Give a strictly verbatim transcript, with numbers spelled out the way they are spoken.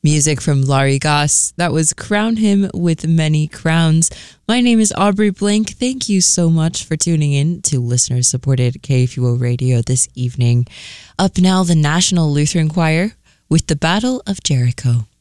Music from Laurie Goss. That was Crown Him with Many Crowns. My name is Aubrey Blank. Thank you so much for tuning in to listener-supported K F U O Radio this evening. Up now, the National Lutheran Choir with the Battle of Jericho.